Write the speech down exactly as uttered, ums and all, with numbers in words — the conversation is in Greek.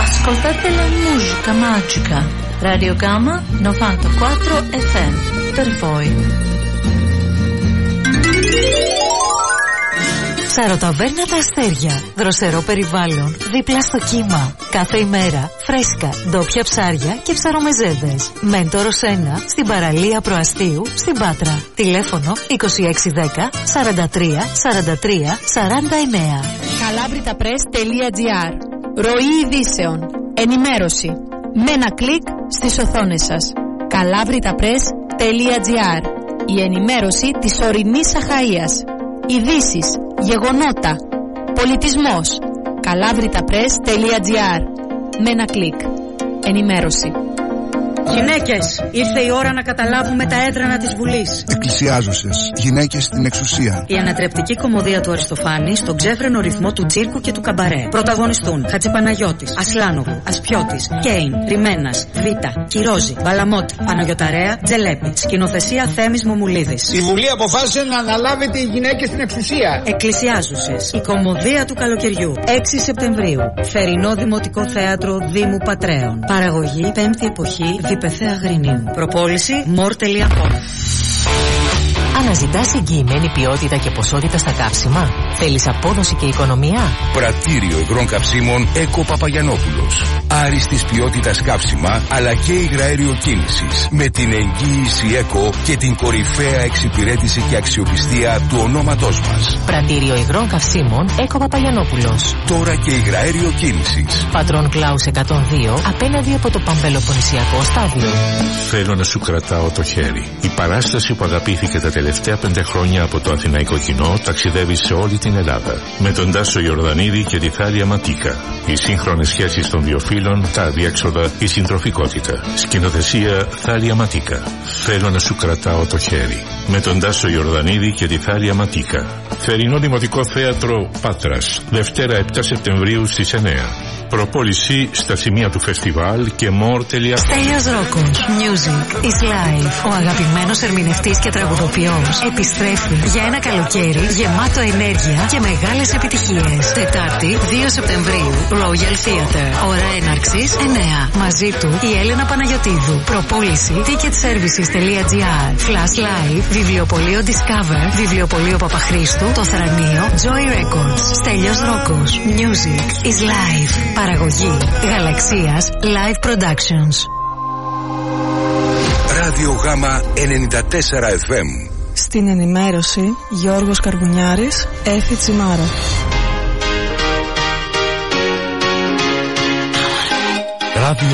Ascoltate la musica magica. Radio Gamma novantaquattro εφ εμ. Per voi. Ψαροταβέρνα Τα Αστέρια. Δροσερό περιβάλλον, δίπλα στο κύμα. Κάθε ημέρα φρέσκα, ντόπια ψάρια και ψαρομεζέδες. Μέντορος ένα, στην παραλία Προαστίου, στην Πάτρα. Τηλέφωνο είκοσι έξι δέκα σαράντα τρία σαράντα τρία σαράντα εννέα. Καλάβριταπρες τελεία τζι άρ. Ροή ειδήσεων. Ενημέρωση. Με ένα κλικ στις οθόνες σας. Καλάβριταπρες τελεία τζι άρ. Η ενημέρωση της ορεινής Αχαΐας. Ειδήσεις, γεγονότα, πολιτισμός. Καλάβριταπρες τελεία τζι άρ. Με ένα κλικ. Ενημέρωση. Γυναίκες, ήρθε η ώρα να καταλάβουμε τα έδρανα της Βουλής. Εκκλησιάζουσες, γυναίκες στην εξουσία. Η ανατρεπτική κωμωδία του Αριστοφάνη στον ξέφρενο ρυθμό του τσίρκου και του καμπαρέ. Πρωταγωνιστούν Χατζηπαναγιώτης, Ασλάνογλου, Ασπιώτης, Κέιν, Ρημένας, Βίτα, Κυρόζη, Μπαλαμότη, Παναγιωταρέα, Τζελέπη. Σκηνοθεσία Θέμης Μομουλίδης. Η Βουλή αποφάσισε να αναλάβετε οι γυναίκες στην εξουσία. Εκκλησιάζουσες, η κωμωδία του καλοκαιριού. έξι Σεπτεμβρίου. Θερινό Δημοτικό Θέατρο Δήμου Πατρέων. Παραγωγή Πέμπτη Εποχή. Διπεθέα Γρινίου. Προπόληση μορ τελεία κομ. Αναζητάς εγγυημένη ποιότητα και ποσότητα στα καύσιμα? Θέλεις απόδοση και οικονομία? Πρατήριο υγρών καυσίμων Έκο Παπαγιανόπουλος. Άριστης ποιότητας καύσιμα αλλά και υγραέριο κίνησης. Με την εγγύηση Έκο και την κορυφαία εξυπηρέτηση και αξιοπιστία του ονόματός μας. Πρατήριο υγρών καυσίμων Έκο Παπαγιανόπουλος. Τώρα και υγραέριο κίνησης. Πατρών Κλάους εκατόν δύο απέναντι από το Παμπελοποννησιακό στάδιο. Θέλω να σου κρατάω το χέρι. Η παράσταση που αγαπήθηκε τα τελευταία πέντε χρόνια από το αθηναϊκό κοινό ταξιδεύει σε όλη την Ελλάδα. Με τον Τάσο Ιορδανίδη και τη Θάλια Ματίκα. Οι σύγχρονες σχέσεις των δύο φύλων, τα αδιέξοδα, η συντροφικότητα. Σκηνοθεσία Θάλια Ματίκα. Θέλω να σου κρατάω το χέρι. Με τον Τάσο Ιορδανίδη και τη Θάλια Ματίκα. Θερινό Δημοτικό Θέατρο Πάτρας. Δευτέρα επτά Σεπτεμβρίου στις εννέα. Προπόληση στα σημεία του φεστιβάλ και more τελεία com. Στέλιος Ρόκος. Music is life. Ο αγαπημένος ερμηνευτής και τραγουδοποιός επιστρέφει για ένα καλοκαίρι γεμάτο ενέργεια και μεγάλες επιτυχίες. Τετάρτη δύο Σεπτεμβρίου. Royal Theatre. Ώρα έναρξης εννέα. Μαζί του η Έλενα Παναγιωτίδου. Προπόληση ticketservices τελεία τζι άρ. Flash Live. Βιβλιοπωλείο Discover. Βιβλιοπωλείο Παπαχρήστου. Το Θρανείο. Joy Records. Στέλιος Ρόκος. Music is life. Παραγωγή Γαλαξίας Live Productions. Ράδιο Γάμα ενενήντα τέσσερα εφ εμ. Στην ενημέρωση Γιώργος Καρβουνιάρης, Έφη Τσιμάρα. Ράδιο